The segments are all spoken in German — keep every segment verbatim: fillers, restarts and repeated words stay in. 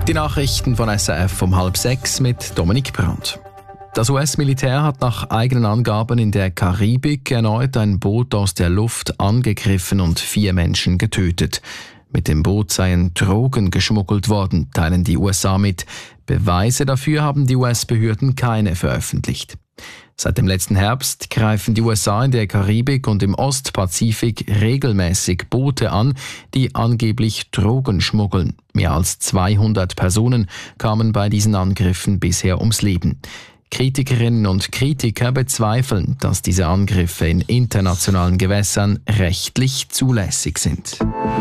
Die Nachrichten von S R F um halb sechs mit Dominik Brandt. Das U S-Militär hat nach eigenen Angaben in der Karibik erneut ein Boot aus der Luft angegriffen und vier Menschen getötet. Mit dem Boot seien Drogen geschmuggelt worden, teilen die U S A mit. Beweise dafür haben die U S-Behörden keine veröffentlicht. Seit dem letzten Herbst greifen die U S A in der Karibik und im Ostpazifik regelmäßig Boote an, die angeblich Drogen schmuggeln. Mehr als zweihundert Personen kamen bei diesen Angriffen bisher ums Leben. Kritikerinnen und Kritiker bezweifeln, dass diese Angriffe in internationalen Gewässern rechtlich zulässig sind.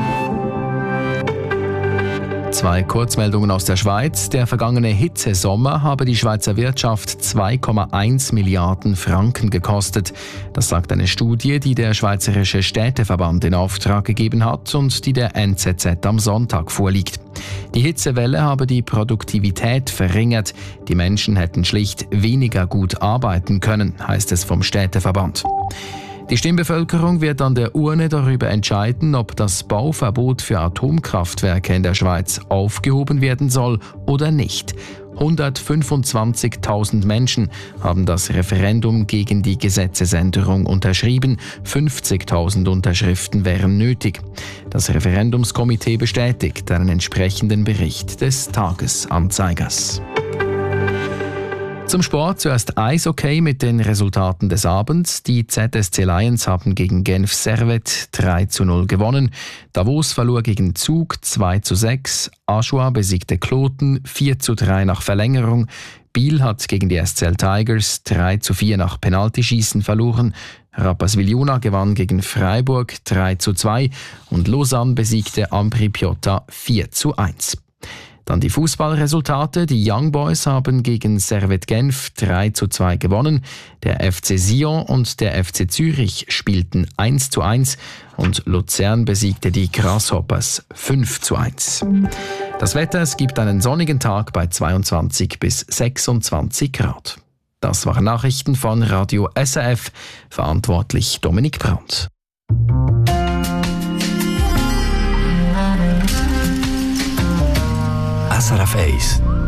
Zwei Kurzmeldungen aus der Schweiz. Der vergangene Hitzesommer habe die Schweizer Wirtschaft zwei Komma eins Milliarden Franken gekostet. Das sagt eine Studie, die der Schweizerische Städteverband in Auftrag gegeben hat und die der N Z Z am Sonntag vorliegt. Die Hitzewelle habe die Produktivität verringert. Die Menschen hätten schlicht weniger gut arbeiten können, heißt es vom Städteverband. Die Stimmbevölkerung wird an der Urne darüber entscheiden, ob das Bauverbot für Atomkraftwerke in der Schweiz aufgehoben werden soll oder nicht. hundertfünfundzwanzigtausend Menschen haben das Referendum gegen die Gesetzesänderung unterschrieben. fünfzigtausend Unterschriften wären nötig. Das Referendumskomitee bestätigt einen entsprechenden Bericht des Tagesanzeigers. Zum Sport zuerst Eishockey mit den Resultaten des Abends. Die Z S C Lions haben gegen Genf Servette drei zu null gewonnen. Davos verlor gegen Zug zwei zu sechs. Aschua besiegte Kloten vier zu drei nach Verlängerung. Biel hat gegen die S C L Tigers drei zu vier nach Penaltyschießen verloren. Rapperswil-Jona gewann gegen Freiburg drei zu zwei und Lausanne besiegte Ambri Piotta vier zu eins. Dann die Fußballresultate. Die Young Boys haben gegen Servette Genf drei zu zwei gewonnen. Der F C Sion und der F C Zürich spielten eins zu eins und Luzern besiegte die Grasshoppers fünf zu eins. Das Wetter, es gibt einen sonnigen Tag bei zweiundzwanzig bis sechsundzwanzig Grad. Das waren Nachrichten von Radio S R F, verantwortlich Dominik Brandt. S R F eins